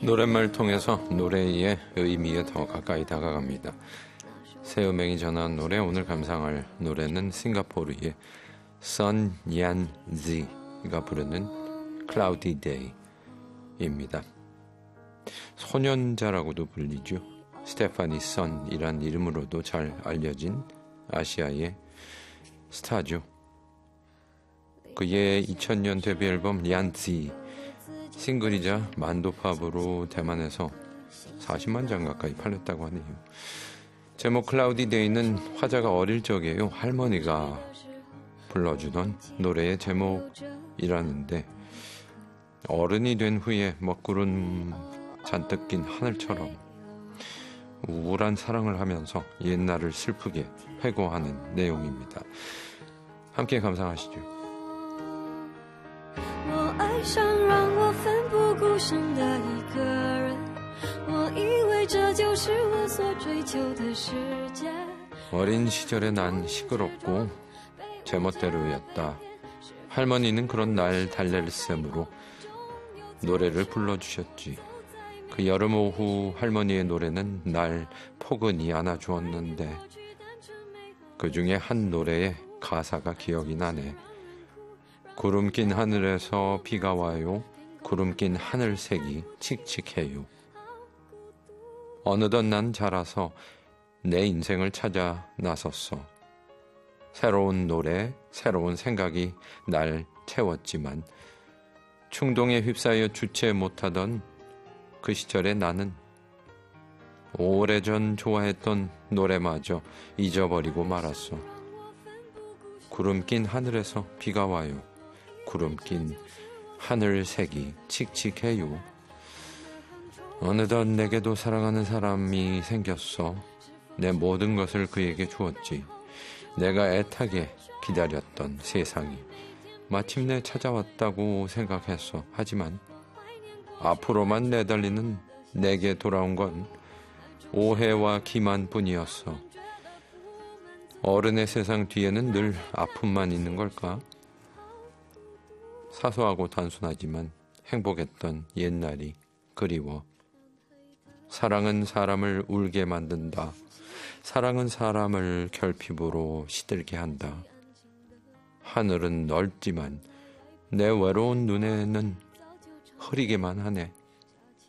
노랫말을 통해서 노래의 의미에 더 가까이 다가갑니다. 새 음행이 전한 노래, 오늘 감상할 노래는 싱가포르의 선 얀 지가 부르는 Cloudy Day입니다. 소년자라고도 불리죠. 스테파니 선이란 이름으로도 잘 알려진 아시아의 스타죠. 그의 2000년 데뷔 앨범 얀지 싱글이자 만도팝으로 대만에서 40만 장 가까이 팔렸다고 하네요. 제목 클라우디 데이는 화자가 어릴 적에요. 할머니가 불러주던 노래의 제목이라는데 어른이 된 후에 먹구름 잔뜩 낀 하늘처럼 우울한 사랑을 하면서 옛날을 슬프게 회고하는 내용입니다. 함께 감상하시죠. 我爱上让我奋不顾身的一个人，我以为这就是我所追求的世界。 어린 시절에 난 시끄럽고 제멋대로였다. 할머니는 그런 날 달랠셈으로 노래를 불러주셨지. 그 여름 오후 할머니의 노래는 날 포근히 안아주었는데 그 중에 한 노래의 가사가 기억이 나네. 구름 낀 하늘에서 비가 와요. 구름 낀 하늘색이 칙칙해요. 어느덧 난 자라서 내 인생을 찾아 나섰어. 새로운 노래, 새로운 생각이 날 채웠지만 충동에 휩싸여 주체 못하던 그 시절에 나는 오래전 좋아했던 노래마저 잊어버리고 말았어. 구름 낀 하늘에서 비가 와요. 구름 낀 하늘색이 칙칙해요. 어느덧 내게도 사랑하는 사람이 생겼어. 내 모든 것을 그에게 주었지. 내가 애타게 기다렸던 세상이 마침내 찾아왔다고 생각했어. 하지만 앞으로만 내달리는 내게 돌아온 건 오해와 기만뿐이었어. 어른의 세상 뒤에는 늘 아픔만 있는 걸까? 사소하고 단순하지만 행복했던 옛날이 그리워. 사랑은 사람을 울게 만든다. 사랑은 사람을 결핍으로 시들게 한다. 하늘은 넓지만 내 외로운 눈에는 흐리게만 하네.